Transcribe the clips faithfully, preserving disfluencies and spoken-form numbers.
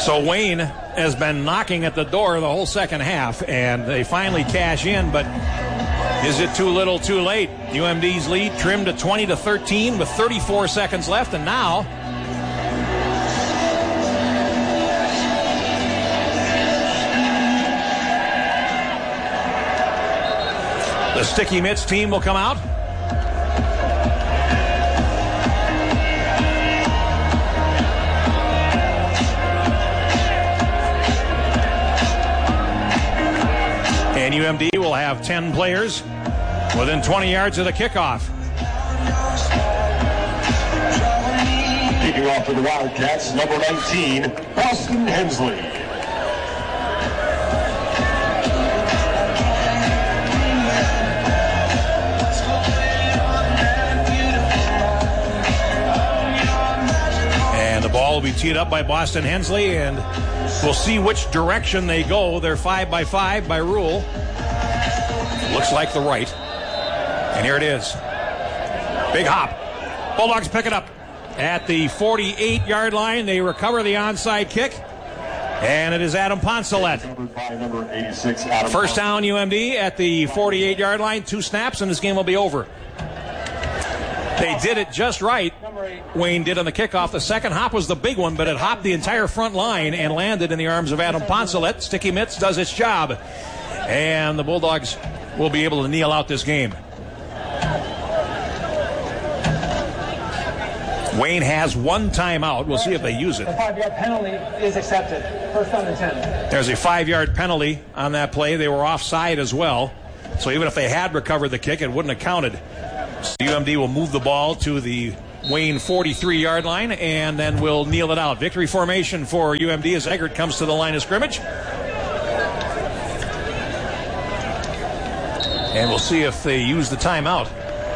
So Wayne has been knocking at the door the whole second half, and they finally cash in, but is it too little, too late? U M D's lead trimmed to twenty to thirteen with thirty-four seconds left, and now the Sticky Mitts team will come out. And U M D will have ten players within twenty yards of the kickoff. Kicking off for the Wildcats, number nineteen, Boston Hensley. And the ball will be teed up by Boston Hensley, and we'll see which direction they go. They're five by five by rule. Looks like the right. And here it is. Big hop. Bulldogs pick it up at the forty-eight-yard line. They recover the onside kick. And it is Adam Poncelet. First down, U M D at the forty-eight-yard line. Two snaps, and this game will be over. They did it just right. Wayne did on the kickoff. The second hop was the big one, but it hopped the entire front line and landed in the arms of Adam Poncelet. Sticky Mitts does its job. And the Bulldogs will be able to kneel out this game. Wayne has one timeout. We'll see if they use it. The five-yard penalty is accepted. First down and ten. There's a five-yard penalty on that play. They were offside as well. So even if they had recovered the kick, it wouldn't have counted. So U M D will move the ball to the Wayne forty-three-yard line, and then we'll kneel it out. Victory formation for U M D as Eggert comes to the line of scrimmage. And we'll see if they use the timeout.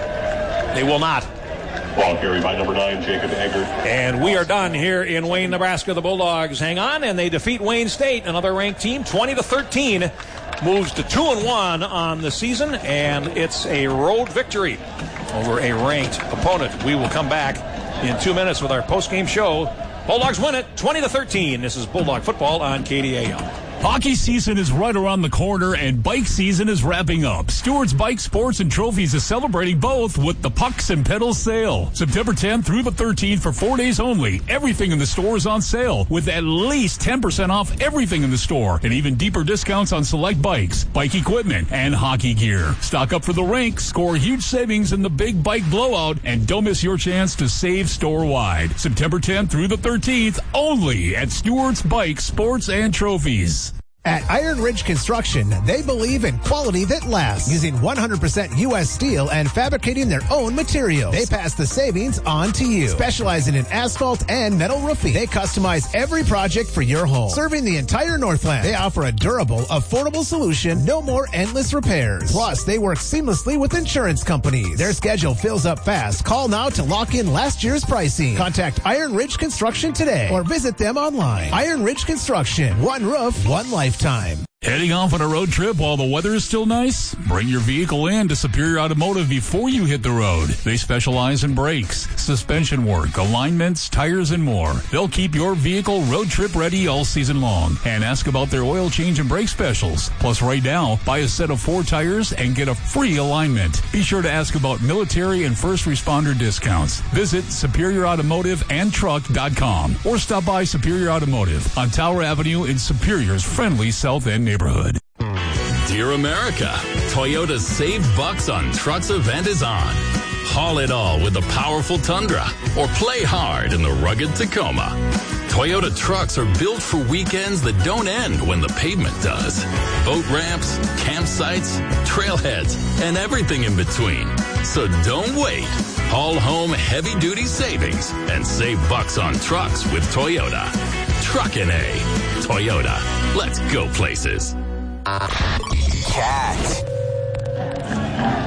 They will not. Ball carried by number nine, Jacob Eggert. And we are done here in Wayne, Nebraska. The Bulldogs hang on, and they defeat Wayne State, another ranked team, twenty to thirteen. Moves to two and one on the season, and it's a road victory over a ranked opponent. We will come back in two minutes with our post-game show. Bulldogs win it twenty to thirteen. This is Bulldog football on K D A L. Hockey season is right around the corner, and bike season is wrapping up. Stewart's Bike Sports and Trophies is celebrating both with the Pucks and Pedals sale. September tenth through the thirteenth for four days only. Everything in the store is on sale with at least ten percent off everything in the store, and even deeper discounts on select bikes, bike equipment, and hockey gear. Stock up for the rink, score huge savings in the big bike blowout, and don't miss your chance to save store-wide. September tenth through the thirteenth only at Stewart's Bike Sports and Trophies. At Iron Ridge Construction, they believe in quality that lasts, using one hundred percent U S steel and fabricating their own materials. They pass the savings on to you. Specializing in asphalt and metal roofing, they customize every project for your home. Serving the entire Northland, they offer a durable, affordable solution, no more endless repairs. Plus, they work seamlessly with insurance companies. Their schedule fills up fast. Call now to lock in last year's pricing. Contact Iron Ridge Construction today or visit them online. Iron Ridge Construction, one roof, one life. Time. Heading off on a road trip while the weather is still nice? Bring your vehicle in to Superior Automotive before you hit the road. They specialize in brakes, suspension work, alignments, tires, and more. They'll keep your vehicle road trip ready all season long. And ask about their oil change and brake specials. Plus, right now, buy a set of four tires and get a free alignment. Be sure to ask about military and first responder discounts. Visit superior automotive and truck dot com or stop by Superior Automotive on Tower Avenue in Superior's friendly South End neighborhood. Dear America, Toyota's Save Bucks on Trucks event is on. Haul it all with the powerful Tundra or play hard in the rugged Tacoma. Toyota trucks are built for weekends that don't end when the pavement does. Boat ramps, campsites, trailheads, and everything in between. So don't wait. Haul home heavy-duty savings and save bucks on trucks with Toyota. Truckin' A. Toyota. Let's go places. Cat.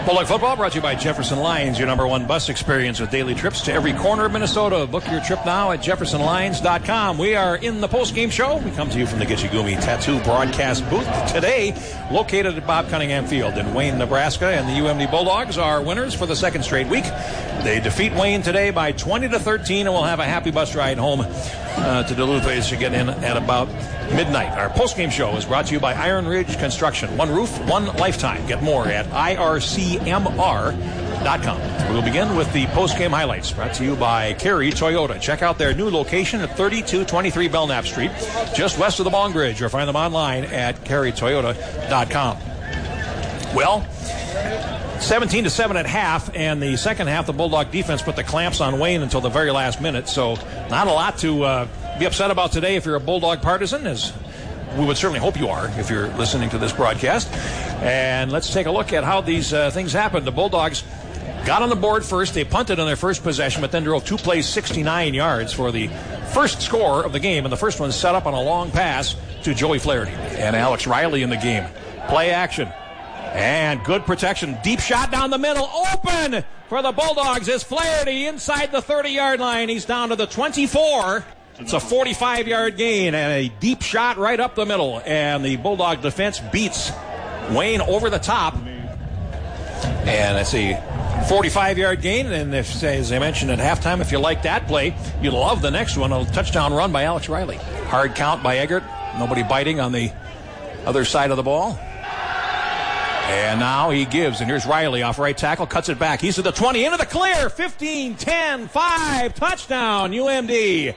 Bulldog Football brought to you by Jefferson Lines, your number one bus experience with daily trips to every corner of Minnesota. Book your trip now at jefferson lines dot com. We are in the post-game show. We come to you from the Gitche Gumi Tattoo broadcast booth today, located at Bob Cunningham Field in Wayne, Nebraska. And the U M D Bulldogs are winners for the second straight week. They defeat Wayne today by twenty to thirteen, and we'll have a happy bus ride home uh, to Duluth as you get in at about midnight. Our post-game show is brought to you by Iron Ridge Construction. One roof, one lifetime. Get more at I R C M R dot com. We'll begin with the post-game highlights brought to you by Carey Toyota. Check out their new location at thirty-two twenty-three Belknap Street, just west of the Bong Bridge, or find them online at carey toyota dot com. Well, seventeen to seven at half, and the second half, the Bulldog defense put the clamps on Wayne until the very last minute, so not a lot to uh, be upset about today if you're a Bulldog partisan, as we would certainly hope you are if you're listening to this broadcast. And let's take a look at how these uh, things happened. The Bulldogs got on the board first. They punted on their first possession, but then drove two plays, sixty-nine yards for the first score of the game, and the first one set up on a long pass to Joey Flaherty. And Alex Riley in the game. Play action. And good protection. Deep shot down the middle. Open for the Bulldogs is Flaherty inside the thirty-yard line. He's down to the twenty-four. It's a forty-five-yard gain and a deep shot right up the middle. And the Bulldog defense beats Wayne over the top. And it's a forty-five-yard gain. And if, as I mentioned at halftime, if you like that play, you'll love the next one. A touchdown run by Alex Riley. Hard count by Eggert. Nobody biting on the other side of the ball. And now he gives, and here's Riley off right tackle, cuts it back. He's at the twenty, into the clear, fifteen, ten, five, touchdown, U M D.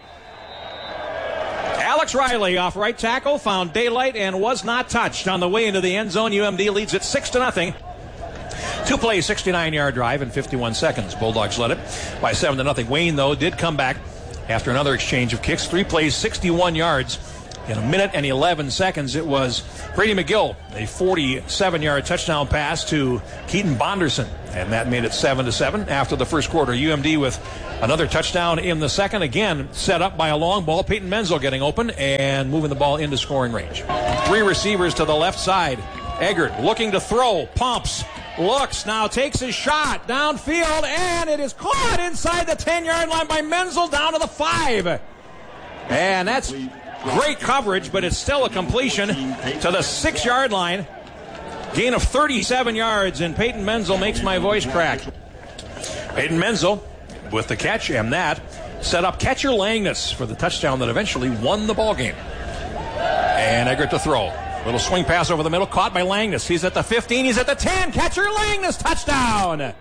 Alex Riley off right tackle, found daylight and was not touched on the way into the end zone. U M D leads it six to nothing. Two plays, sixty-nine-yard drive in fifty-one seconds. Bulldogs led it by seven to nothing. Wayne, though, did come back after another exchange of kicks. Three plays, sixty-one yards. In a minute and eleven seconds, it was Brady McGill, a forty-seven-yard touchdown pass to Keaton Bonderson, and that made it seven to seven after the first quarter. U M D with another touchdown in the second, again set up by a long ball. Peyton Menzel getting open and moving the ball into scoring range. Three receivers to the left side. Eggert looking to throw, pumps, looks, now takes his shot downfield, and it is caught inside the ten-yard line by Menzel down to the five. And that's great coverage, but it's still a completion to the six-yard line. Gain of thirty-seven yards, and Peyton Menzel makes my voice crack. Peyton Menzel with the catch, and that set up catcher Langness for the touchdown that eventually won the ball game. And Eggert to throw. Little swing pass over the middle, caught by Langness. He's at the fifteen, he's at the ten. Catcher Langness, touchdown!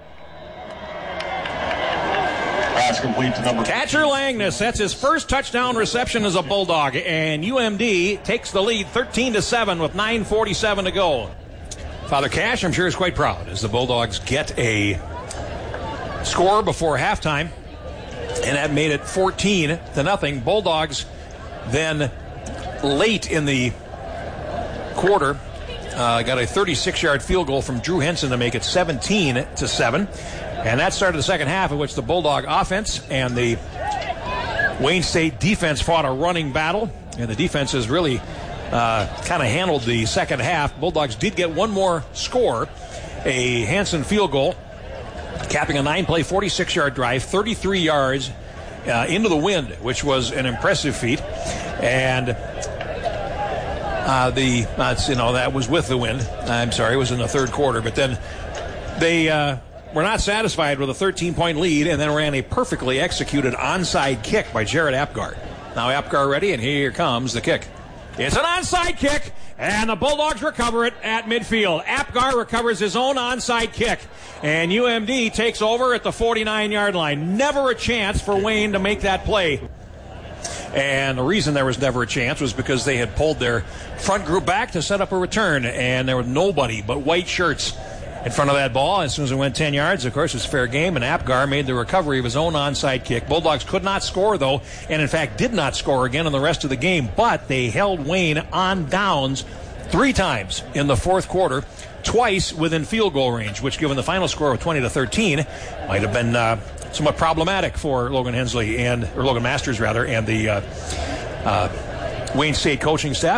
Pass complete to number Catcher Langness, that's his first touchdown reception as a Bulldog, and U M D takes the lead thirteen to seven with nine forty-seven to go. Father Cash, I'm sure, is quite proud as the Bulldogs get a score before halftime, and that made it fourteen to nothing. Bulldogs then late in the quarter uh, got a thirty-six-yard field goal from Drew Henson to make it seventeen to seven. And that started the second half, in which the Bulldog offense and the Wayne State defense fought a running battle. And the defense has really uh, kind of handled the second half. Bulldogs did get one more score, a Hanson field goal, capping a nine-play, forty-six-yard drive, thirty-three yards uh, into the wind, which was an impressive feat. And uh, the uh, you know that was with the wind. I'm sorry, it was in the third quarter. But then they Uh, We're not satisfied with a thirteen-point lead, and then ran a perfectly executed onside kick by Jared Apgar. Now Apgar ready, and here comes the kick. It's an onside kick, and the Bulldogs recover it at midfield. Apgar recovers his own onside kick, and U M D takes over at the forty-nine-yard line. Never a chance for Wayne to make that play. And the reason there was never a chance was because they had pulled their front group back to set up a return, and there was nobody but white shirts in front of that ball. As soon as it went ten yards, of course, it was fair game, and Apgar made the recovery of his own onside kick. Bulldogs could not score, though, and in fact did not score again in the rest of the game, but they held Wayne on downs three times in the fourth quarter, twice within field goal range, which, given the final score of twenty to thirteen, might have been uh, somewhat problematic for Logan Hensley, and or Logan Masters, rather, and the uh, uh, Wayne State coaching staff.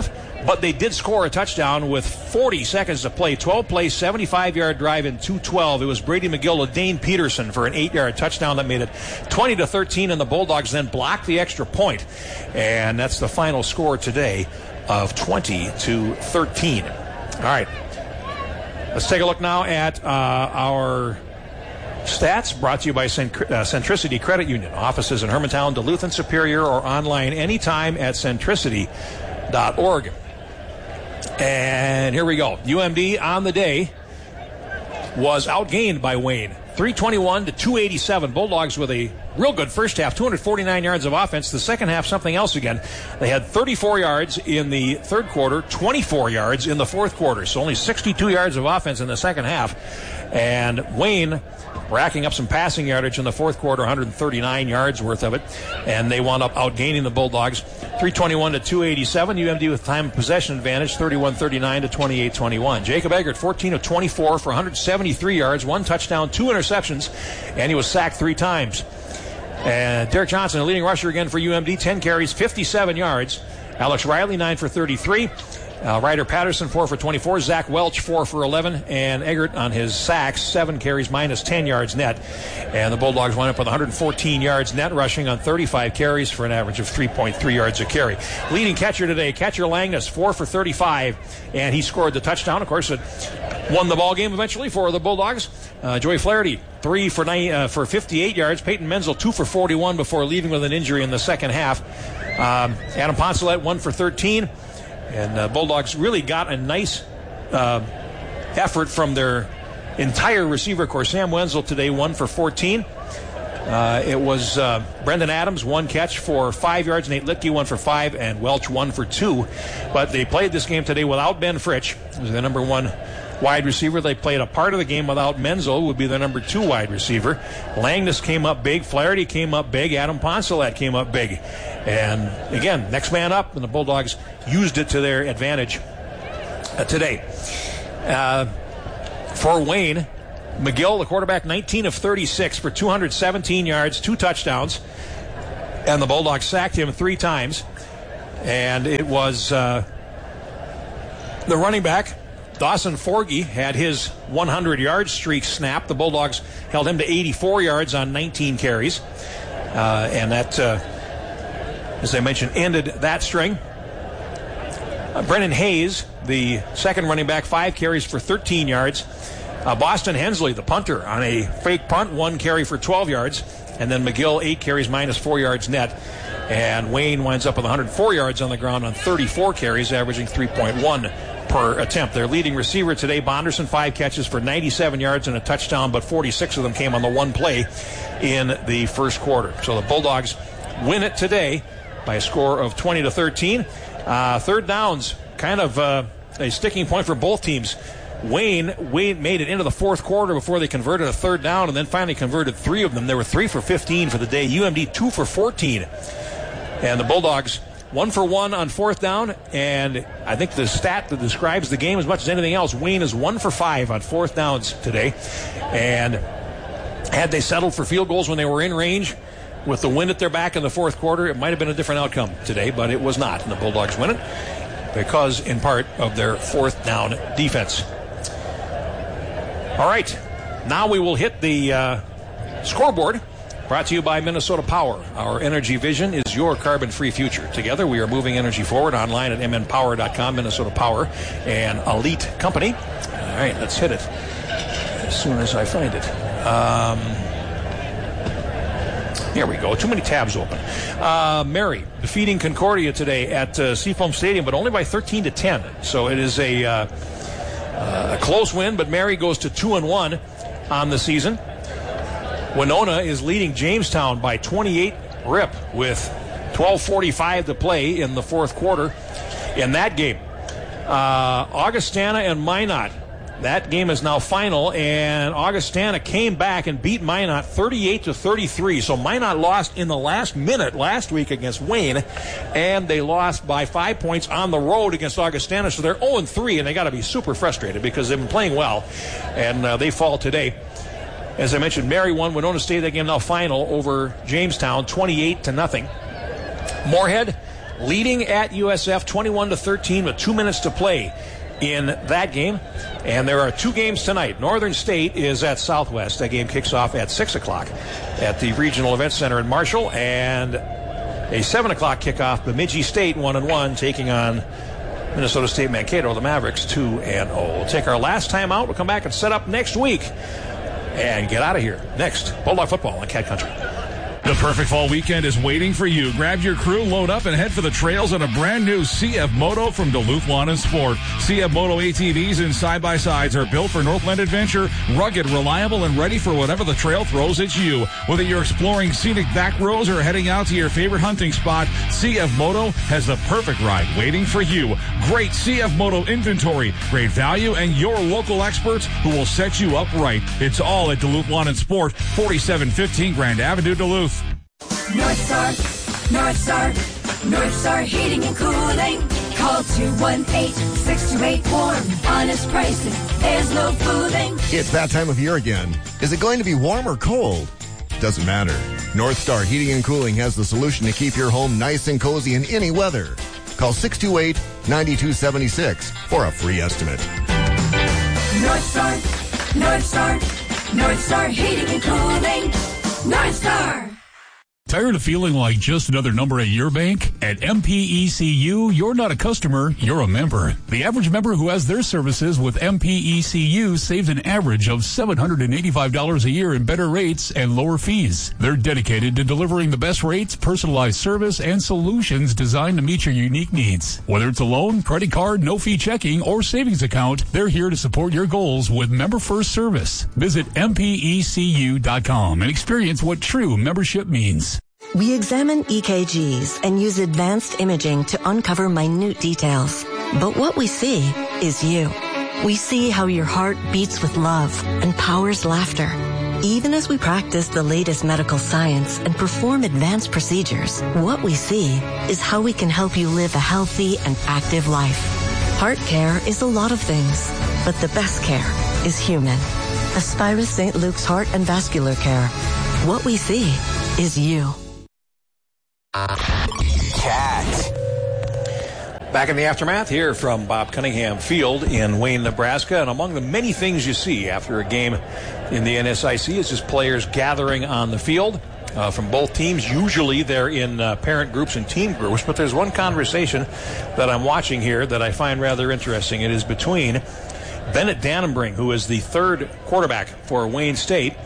but they did score a touchdown with forty seconds to play. twelve plays, seventy-five-yard drive in two twelve. It was Brady McGill to Dane Peterson for an eight-yard touchdown that made it twenty to thirteen, and the Bulldogs then blocked the extra point. And that's the final score today of twenty to thirteen. All right. Let's take a look now at uh, our stats, brought to you by Cent- uh, Centricity Credit Union. Offices in Hermantown, Duluth, and Superior, or online anytime at centricity dot org. And here we go. U M D on the day was outgained by Wayne. three twenty-one to two eighty-seven. Bulldogs with a real good first half, two hundred forty-nine yards of offense. The second half, something else again. They had thirty-four yards in the third quarter, twenty-four yards in the fourth quarter. So only sixty-two yards of offense in the second half. And Wayne racking up some passing yardage in the fourth quarter, one hundred thirty-nine yards worth of it. And they wound up outgaining the Bulldogs, three twenty-one to two eighty-seven. U M D with time of possession advantage, thirty-one thirty-nine to twenty-eight twenty-one. Jacob Eggert, fourteen of twenty-four for one hundred seventy-three yards, one touchdown, two interceptions, and he was sacked three times. And Derek Johnson, a leading rusher again for U M D, ten carries, fifty-seven yards. Alex Riley, nine for thirty-three. Uh, Ryder Patterson, four for twenty-four. Zach Welch, four for eleven. And Eggert on his sacks, seven carries, minus ten yards net. And the Bulldogs wound up with one hundred fourteen yards net rushing on thirty-five carries for an average of three point three yards a carry. Leading catcher today, catcher Langness, four for thirty-five. And he scored the touchdown. Of course, it won the ball game eventually for the Bulldogs. Uh, Joey Flaherty, three for nine, uh, for fifty-eight yards. Peyton Menzel, two for forty-one before leaving with an injury in the second half. Um, Adam Poncelet, one for thirteen. And uh, Bulldogs really got a nice uh, effort from their entire receiver corps. Sam Wenzel today, one for fourteen. Uh, it was uh, Brendan Adams, one catch for five yards. Nate Litke, one for five. And Welch, one for two. But they played this game today without Ben Fritsch, who's the number one wide receiver. They played a part of the game without Menzel, who would be the number two wide receiver. Langness came up big. Flaherty came up big. Adam Poncelet came up big. And again, next man up, and the Bulldogs used it to their advantage uh, today. Uh, for Wayne, McGill, the quarterback, nineteen of thirty-six for two hundred seventeen yards, two touchdowns. And the Bulldogs sacked him three times. And it was uh, the running back, Dawson Forgy, had his hundred-yard streak snapped. The Bulldogs held him to eighty-four yards on nineteen carries. Uh, and that, uh, as I mentioned, ended that string. Uh, Brennan Hayes, the second running back, five carries for thirteen yards. Uh, Boston Hensley, the punter, on a fake punt, one carry for twelve yards. And then McGill, eight carries, minus four yards net. And Wayne winds up with one hundred four yards on the ground on thirty-four carries, averaging three point one per attempt. Their leading receiver today, Bonderson, five catches for ninety-seven yards and a touchdown, but forty-six of them came on the one play in the first quarter. So the Bulldogs win it today by a score of twenty to thirteen. Uh, third downs, kind of uh, a sticking point for both teams. Wayne, Wayne made it into the fourth quarter before they converted a third down, and then finally converted three of them. They were three for fifteen for the day. U M D two for fourteen. And the Bulldogs one for one on fourth down, and I think the stat that describes the game as much as anything else, Wayne is one for five on fourth downs today. And had they settled for field goals when they were in range, with the wind at their back in the fourth quarter, it might have been a different outcome today, but it was not. And the Bulldogs win it because, in part, of their fourth down defense. All right, now we will hit the uh, scoreboard. Brought to you by Minnesota Power. Our energy vision is your carbon-free future. Together, we are moving energy forward online at m n power dot com. Minnesota Power, an elite company. All right, let's hit it as soon as I find it. Um, here we go. Too many tabs open. Uh, Mary defeating Concordia today at uh, Seafoam Stadium, but only by thirteen to ten. So it is a, uh, uh, a close win, but Mary goes to two and one on the season. Winona is leading Jamestown by twenty-eight rip with twelve forty-five to play in the fourth quarter in that game. Uh, Augustana and Minot. That game is now final, and Augustana came back and beat Minot thirty-eight to thirty-three. So Minot lost in the last minute last week against Wayne, and they lost by five points on the road against Augustana. So they're oh and three, and they got to be super frustrated because they've been playing well, and uh, they fall today. As I mentioned, Mary won. Winona State, that game now final over Jamestown, twenty-eight to nothing. Moorhead leading at U S F twenty-one to thirteen with two minutes to play in that game. And there are two games tonight. Northern State is at Southwest. That game kicks off at six o'clock at the Regional Events Center in Marshall. And a seven o'clock kickoff, Bemidji State one and one taking on Minnesota State Mankato, the Mavericks two and oh. We'll take our last time out. We'll come back and set up next week and get out of here. Next, Bulldog football on Cat Country. The perfect fall weekend is waiting for you. Grab your crew, load up, and head for the trails on a brand new C F Moto from Duluth Lawn and Sport. C F Moto A T Vs and side-by-sides are built for Northland adventure, rugged, reliable, and ready for whatever the trail throws at you. Whether you're exploring scenic back roads or heading out to your favorite hunting spot, C F Moto has the perfect ride waiting for you. Great C F Moto inventory, great value, and your local experts who will set you up right. It's all at Duluth Lawn and Sport, forty-seven fifteen Grand Avenue, Duluth. North Star, North Star, North Star Heating and Cooling. Call two one eight, six two eight, warm. Honest prices, there's no fooling. It's that time of year again. Is it going to be warm or cold? Doesn't matter. North Star Heating and Cooling has the solution to keep your home nice and cozy in any weather. Call six two eight, nine two seven six for a free estimate. North Star, North Star, North Star Heating and Cooling. North Star. Tired of feeling like just another number at your bank? At M P E C U, you're not a customer, you're a member. The average member who has their services with M P E C U saves an average of seven hundred eighty-five dollars a year in better rates and lower fees. They're dedicated to delivering the best rates, personalized service, and solutions designed to meet your unique needs. Whether it's a loan, credit card, no-fee checking, or savings account, they're here to support your goals with member-first service. Visit M P E C U dot com and experience what true membership means. We examine E K Gs and use advanced imaging to uncover minute details. But what we see is you. We see how your heart beats with love and powers laughter. Even as we practice the latest medical science and perform advanced procedures, what we see is how we can help you live a healthy and active life. Heart care is a lot of things, but the best care is human. Aspirus Saint Luke's Heart and Vascular Care. What we see is you. Cat. Back in the aftermath here from Bob Cunningham Field in Wayne, Nebraska. And among the many things you see after a game in the N S I C is just players gathering on the field uh, from both teams. Usually they're in uh, parent groups and team groups, but there's one conversation that I'm watching here that I find rather interesting. It is between Bennett Dannenbring, who is the third quarterback for Wayne State,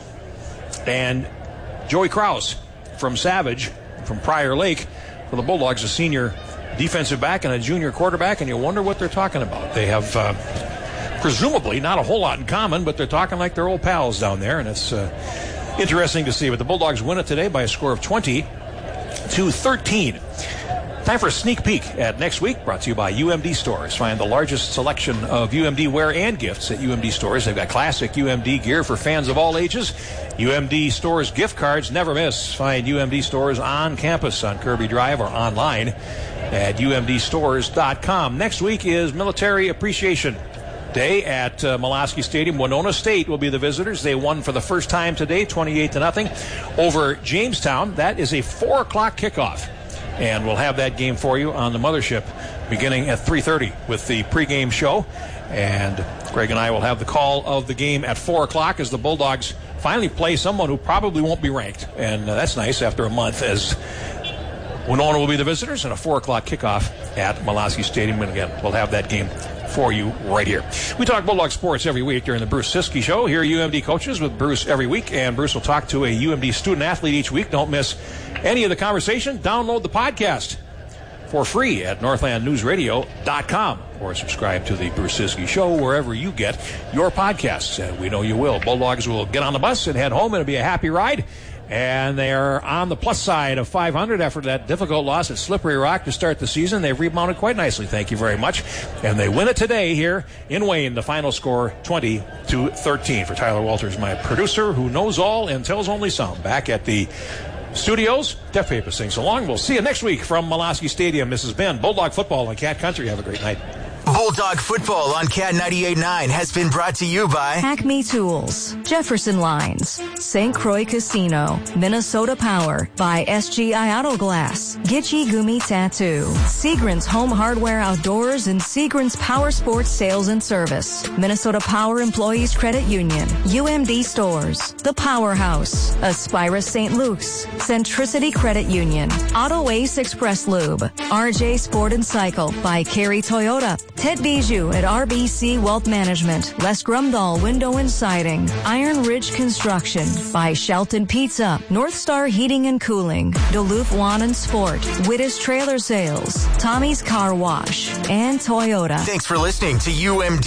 and Joey Krause from Savage, from Prior Lake, for the Bulldogs, a senior defensive back and a junior quarterback, and you wonder what they're talking about. They have uh, presumably not a whole lot in common, but they're talking like they're old pals down there, and it's uh, interesting to see. But the Bulldogs win it today by a score of twenty to thirteen. Time for a sneak peek at next week, brought to you by U M D Stores. Find the largest selection of U M D wear and gifts at U M D Stores. They've got classic U M D gear for fans of all ages. U M D Stores gift cards, never miss. Find U M D Stores on campus on Kirby Drive or online at U M D stores dot com. Next week is Military Appreciation Day at uh, Mulaski Stadium. Winona State will be the visitors. They won for the first time today, twenty-eight to nothing, over Jamestown. That is a four o'clock kickoff. And we'll have that game for you on the mothership beginning at three thirty with the pregame show. And Greg and I will have the call of the game at four o'clock as the Bulldogs finally play someone who probably won't be ranked. And uh, that's nice after a month, as Winona will be the visitors, and a four o'clock kickoff at Mulaski Stadium. And again, we'll have that game for you right here. We talk Bulldog sports every week during the Bruce Siskey Show. Here are U M D coaches with Bruce every week, and Bruce will talk to a U M D student athlete each week. Don't miss any of the conversation. Download the podcast for free at northland news radio dot com or subscribe to the Bruce Siskey Show wherever you get your podcasts, and we know you will. Bulldogs will get on the bus and head home. It'll be a happy ride. And they are on the plus side of five hundred after that difficult loss at Slippery Rock to start the season. They've rebounded quite nicely, thank you very much. And they win it today here in Wayne. The final score, twenty to thirteen. For Tyler Walters, my producer, who knows all and tells only some, back at the studios, Def Paper sings along. We'll see you next week from Mulaski Stadium. This has been Bulldog Football on Cat Country. Have a great night. Bulldog football on Cat ninety-eight point nine has been brought to you by Acme Tools, Jefferson Lines, Saint Croix Casino, Minnesota Power, by S G I Auto Glass, Gitchy Gumi Tattoo, Seagram's Home Hardware Outdoors, and Seagram's Power Sports Sales and Service, Minnesota Power Employees Credit Union, U M D Stores, The Powerhouse, Aspira Saint Luke's, Centricity Credit Union, Auto Ace Express Lube, R J Sport and Cycle by Carey Toyota, Ted Bijou at R B C Wealth Management, Les Grumdahl Window and Siding, Iron Ridge Construction by Shelton Pizza, North Star Heating and Cooling, Duluth Lawn and Sport, Wittes Trailer Sales, Tommy's Car Wash, and Toyota. Thanks for listening to U M D.